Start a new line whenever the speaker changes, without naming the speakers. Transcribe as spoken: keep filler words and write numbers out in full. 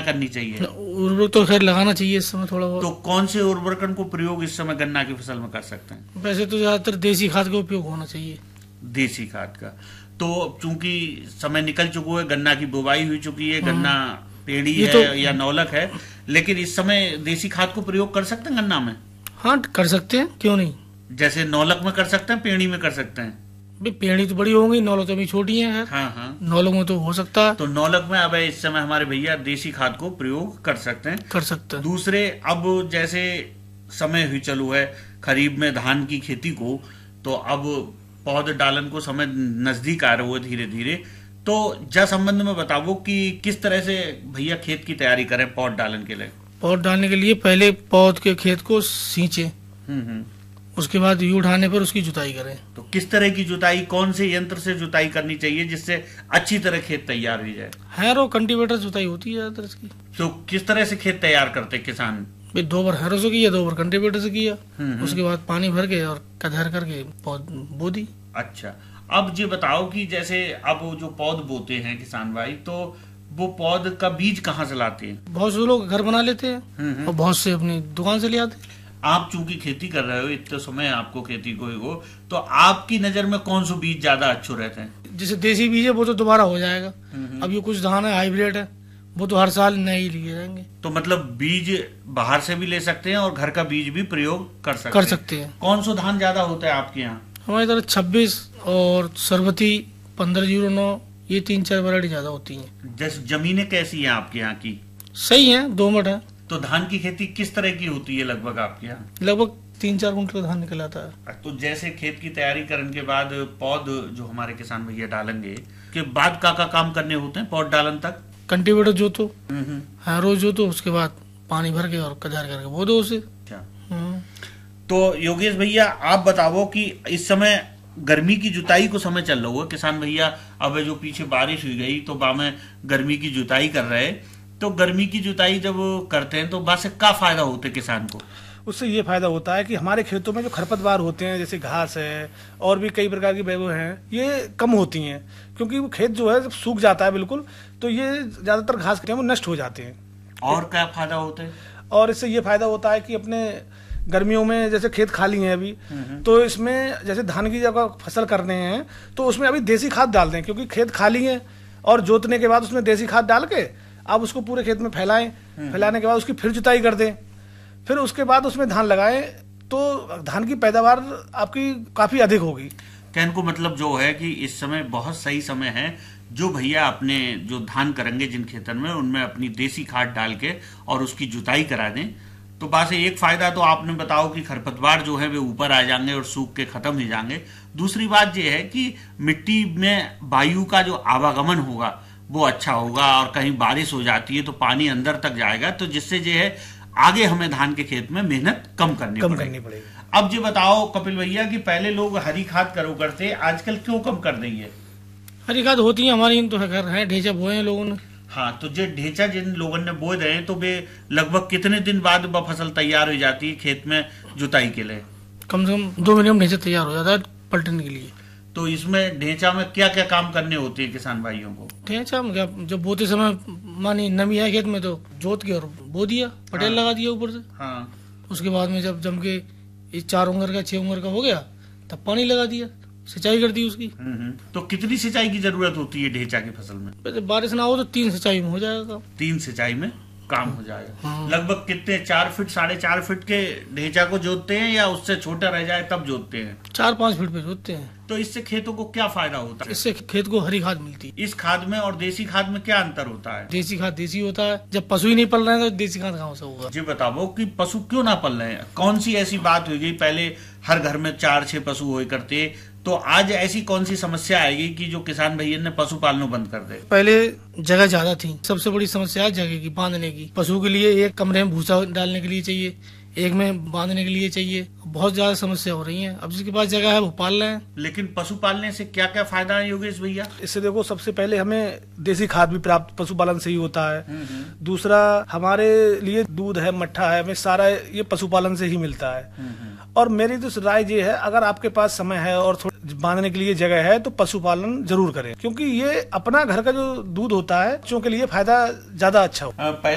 करनी चाहिए?
उर्वरक तो खैर लगाना चाहिए इस समय थोड़ा बहुत।
तो कौन से उर्वरकन को प्रयोग इस समय गन्ना की फसल में कर सकते हैं?
वैसे तो ज्यादातर देसी खाद का उपयोग होना चाहिए।
देसी खाद का। तो चूंकि समय निकल चुका है, गन्ना की बुवाई हो चुकी है, गन्ना पेड़ी है तो, या नौलक है, लेकिन इस समय देसी खाद को प्रयोग कर सकते हैं गन्ना में?
हाँ कर सकते हैं, क्यों नहीं।
जैसे नौलक में कर सकते हैं, पेड़ी में कर सकते हैं?
पेड़ी तो बड़ी होंगी, नौलक तो अभी छोटी है।
हाँ हाँ,
नौलक में तो हो सकता है।
तो नौलक में अब इस समय हमारे भैया देसी खाद को प्रयोग कर सकते हैं।
कर सकते हैं। दूसरे,
अब जैसे समय हुई चालू है खरीफ में धान की खेती को, तो अब पौध डालन को समय नजदीक आ रहा है धीरे धीरे, तो जा संबंध में बताओ कि किस तरह से भैया खेत की तैयारी करें पौध डालन के लिए?
पौध डालने के लिए पहले पौध के खेत को सींचे,
हम्म
उसके बाद यू उठाने पर उसकी जुताई करें।
तो किस तरह की जुताई, कौन से यंत्र से जुताई करनी चाहिए जिससे अच्छी तरह खेत तैयार हो जाए?
हैरो कल्टीवेटर जुताई होती है ज्यादातर इसकी।
तो किस तरह से खेत तैयार करते किसान?
दो बार हैरो से किया, दो बार कल्टीवेटर से किया, उसके बाद पानी भर के और कधर करके पौध बो दी।
अच्छा, अब ये बताओ कि जैसे अब जो पौध बोते हैं किसान भाई, तो वो पौध का बीज कहाँ से लाते हैं?
बहुत से लोग घर बना लेते हैं और बहुत से अपनी दुकान से ले आते हैं।
आप चूंकि खेती कर रहे हो, इतने समय आपको खेती को हो, तो आपकी नजर में कौन सा बीज ज्यादा अच्छे रहते हैं?
जैसे देसी बीज है वो तो दोबारा हो जाएगा। अब ये कुछ धान है हाइब्रिड है, वो तो हर साल नए ही लिए जाएंगे।
तो मतलब बीज बाहर से भी ले सकते हैं और घर का बीज भी प्रयोग कर सकते
कर
हैं।
सकते हैं।
कौन सा धान ज्यादा होता है आपके यहाँ?
हमारी तरफ छब्बीस और सरबती पंद्रह जीरो नौ, ये तीन चार वैरायटी ज्यादा होती हैं।
जैसे जमीनें कैसी हैं आपके यहाँ की?
सही है, दोमट है।
तो धान की खेती किस तरह की होती है लगभग आपके यहाँ?
लगभग तीन चार कुंटल धान निकल आता है।
तो जैसे खेत की तैयारी करने के बाद पौध जो हमारे किसान भैया डालेंगे के बाद का का काम करने होते हैं पौध डालन तक?
कल्टीवेटर जोतो, हाँ रोज जोतो, उसके बाद पानी भर के और कजार करके बो दो उसे।
तो योगेश भैया आप बताओ कि इस समय गर्मी की जुताई को समय चल रहा हुआ, किसान भैया अब जो पीछे बारिश हुई गई तो बा में गर्मी की जुताई कर रहे, तो गर्मी की जुताई जब करते हैं तो बा से क्या फायदा होता है किसान को?
उससे ये फायदा होता है कि हमारे खेतों में जो खरपतवार होते हैं, जैसे घास है और भी कई प्रकार की बेबो हैं, ये कम होती हैं, क्योंकि वो खेत जो है जब सूख जाता है बिल्कुल, तो ये ज्यादातर घास के वो नष्ट हो जाते हैं।
और क्या फायदा होता है?
और इससे ये फायदा होता है कि अपने गर्मियों में जैसे खेत खाली है अभी, तो इसमें जैसे धान की जगह फसल करने हैं तो उसमें अभी देसी खाद डाल दें, क्योंकि खेत खाली है, और जोतने के बाद उसमें देसी खाद डाल के आप उसको पूरे खेत में फैलाएं, फैलाने के बाद उसकी फिर जुताई कर दें, फिर उसके बाद उसमें धान लगाएं, तो धान की पैदावार आपकी काफी अधिक होगी।
कहने को मतलब जो है कि इस समय बहुत सही समय है, जो भैया अपने जो धान करेंगे जिन खेतन में, उनमें अपनी देसी खाद डाल के और उसकी जुताई करा दें, तो बस एक फायदा तो आपने बताओ कि खरपतवार जो है वे ऊपर आ जाएंगे और सूख के खत्म हो जाएंगे। दूसरी बात यह है कि मिट्टी में वायु का जो आवागमन होगा वो अच्छा होगा, और कहीं बारिश हो जाती है तो पानी अंदर तक जाएगा, तो जिससे जो है आगे हमें धान के खेत में मेहनत कम करनी
कम
पड़ेगी।
करनी पड़ेगी।
अब ये बताओ कपिल भैया कि पहले लोग हरी खाद करो करते, आजकल क्यों कम कर दी है?
हरी खाद होती है हमारी तो है, ढेंचा बोए हैं लोगों ने।
हाँ, तो जो ढेंचा जिन लोगों ने बोए रहे तो वे लगभग कितने दिन बाद वह फसल तैयार हो जाती है खेत में जुताई के लिए?
कम से कम दो महीने में ढेंचा तैयार हो जाता है पलटने के लिए।
तो इसमें ढेंचा में क्या क्या काम करने होते हैं किसान भाइयों को?
ढेंचा में क्या, जब बोते समय मानी नमी है खेत में तो जोत के और बो दिया, पटेल
हाँ,
लगा दिया ऊपर से।
हाँ,
उसके बाद में जब जम के चार उंगर का छह उंगर का हो गया तब पानी लगा दिया, सिंचाई कर दी उसकी।
तो कितनी सिंचाई की जरूरत होती है ढेंचा की फसल में?
बारिश ना हो तो तीन सिंचाई में हो जाएगा।
तीन सिंचाई में काम हो जाएगा। हाँ। लगभग कितने, चार फीट साढ़े चार फीट के ढेंचा को जोतते हैं या उससे छोटा रह जाए तब जोतते हैं?
चार पाँच फीट पे जोतते हैं।
तो इससे खेतों को क्या फायदा होता है?
इससे खेत को हरी खाद मिलती है।
इस खाद में और देसी खाद में क्या अंतर होता है?
देसी खाद देसी होता है, जब पशु ही नहीं पल रहे हैं तो देसी खाद कहाँ से होगा?
जी बताओ कि पशु क्यों ना पल रहे हैं? कौन सी ऐसी बात हो गई, पहले हर घर में चार छह पशु हुए करते, तो आज ऐसी कौन सी समस्या आएगी कि जो किसान भैया ने पशु पालना बंद कर दे?
पहले जगह ज्यादा थी, सबसे बड़ी समस्या है जगह की, बांधने की। पशु के लिए एक कमरे में भूसा डालने के लिए चाहिए, एक में बांधने के लिए चाहिए, बहुत ज्यादा समस्या हो रही है। अब जिसके पास जगह है वो पाल रहे हैं।
लेकिन पशु पालने से क्या क्या फायदा है योगेश भैया?
इससे देखो, सबसे पहले हमें देसी खाद भी प्राप्त पशुपालन से ही होता है। दूसरा, हमारे लिए दूध है, मट्ठा है, हमें सारा ये पशुपालन से ही मिलता है। और मेरी तो राय ये है, अगर आपके पास समय है और थोड़ा बांधने के लिए जगह है तो पशुपालन जरूर करें, क्योंकि ये अपना घर का जो दूध होता है बच्चों के लिए फायदा ज्यादा अच्छा हो।